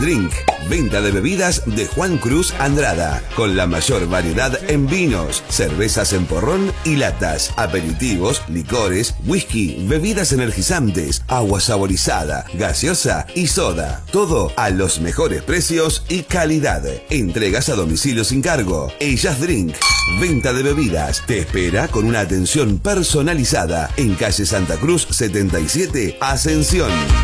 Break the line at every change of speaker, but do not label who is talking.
Drink, venta de bebidas de Juan Cruz Andrada, con la mayor variedad en vinos, cervezas en porrón y latas, aperitivos, licores, whisky, bebidas energizantes, agua saborizada, gaseosa y soda. Todo a los mejores precios y calidad. Entregas a domicilio sin cargo. Ellas Drink, venta de bebidas, te espera con una atención personalizada en calle Santa Cruz 77, Ascensión.